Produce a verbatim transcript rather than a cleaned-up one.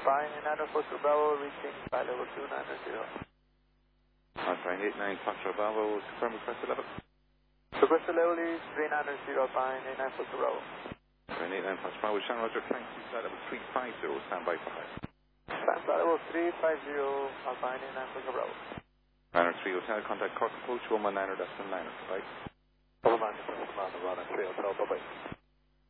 Flying in nine four two Bravo, reaching flight level two nine zero. Flying eight nine Foxtrot Bravo, confirm requested level. Requested level is three nine zero, flying eight nine four two Bravo. Flying eight nine Foxtrot Bravo, Shannon Roger, flying to flight level three five zero, standby for high. Flight level three five zero, flying eight nine four two Bravo. nine oh three Hotel, contact Cork Approach one one nine decimal nine, right? Over nine, one one three Hotel, bye-bye.